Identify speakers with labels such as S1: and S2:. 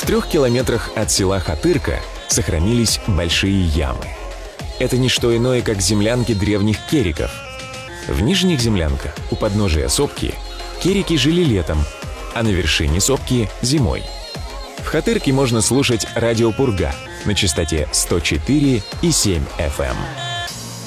S1: В 3 километрах от села Хатырка сохранились большие ямы. Это не что иное, как землянки древних кериков. В нижних землянках у подножия сопки керики жили летом, а на вершине сопки – зимой. В Хатырке можно слушать радио «Пурга» на частоте 104,7 FM.